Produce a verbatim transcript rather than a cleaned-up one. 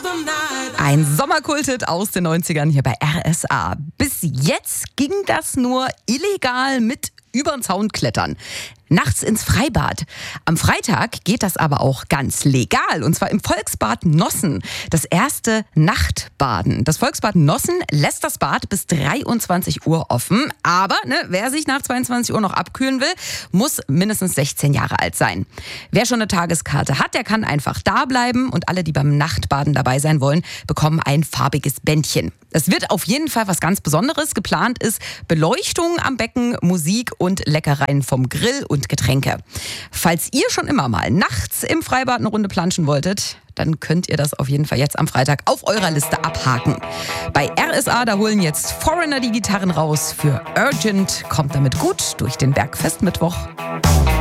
Ein Sommerkulthit aus den neunzigern hier bei R S A. Bis jetzt ging das nur illegal mit über den Zaun klettern. Nachts ins Freibad. Am Freitag geht das aber auch ganz legal, und zwar im Volksbad Nossen. Das erste Nachtbaden. Das Volksbad Nossen lässt das Bad bis dreiundzwanzig Uhr offen. Aber ne, wer sich nach zweiundzwanzig Uhr noch abkühlen will, muss mindestens sechzehn Jahre alt sein. Wer schon eine Tageskarte hat, der kann einfach da bleiben. Und alle, die beim Nachtbaden dabei sein wollen, bekommen ein farbiges Bändchen. Es wird auf jeden Fall was ganz Besonderes. Geplant ist Beleuchtung am Becken, Musik und Leckereien vom Grill und Getränke. Falls ihr schon immer mal nachts im Freibad eine Runde planschen wolltet, dann könnt ihr das auf jeden Fall jetzt am Freitag auf eurer Liste abhaken. Bei R S A, da holen jetzt Foreigner die Gitarren raus. Für Urgent kommt damit gut durch den Bergfestmittwoch.